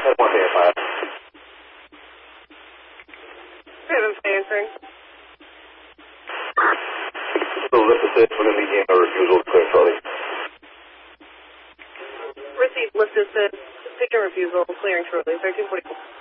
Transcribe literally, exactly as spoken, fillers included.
ten one five. Seven answering. So lift assist when indicating a refusal to clear Charlie. Receive lift assist, taking refusal, clearing shortly, thirteen forty-four.